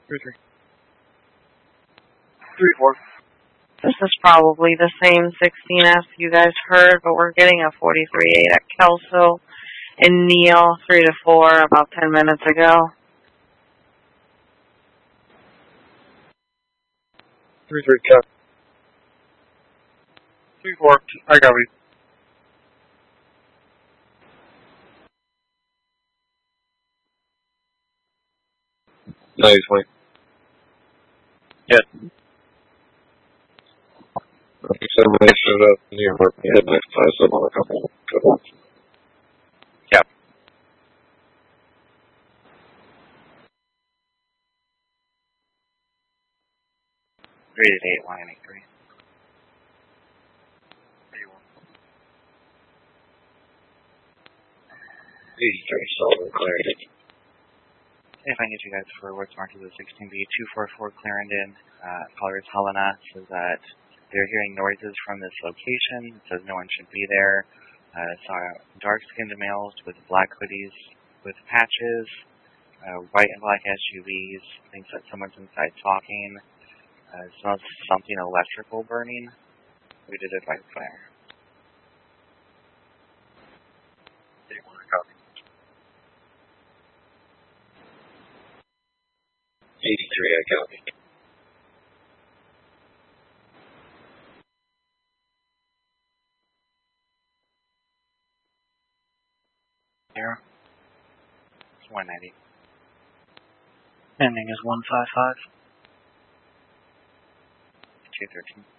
3-3. 3-4. This is probably the same 16F you guys heard, but we're getting a 43-8 at Kelso and Neil 3-4 about 10 minutes ago. 3-3, Cap. 3-4, I got you. Nice, Mike. Yeah. Examination of near where we had next class up on a couple. Yeah. Rated 8, Wyoming 3. 83, solid clarity. If I can get you guys for what's marked as a 16B, 244 Clarendon, caller is Helena, says that they're hearing noises from this location. It says no one should be there. Saw dark-skinned males with black hoodies with patches, white and black SUVs. Thinks that someone's inside talking. Smells something electrical burning. We did advise fire. 83, I copy. Zero. It's 190. Ending is 155. 213.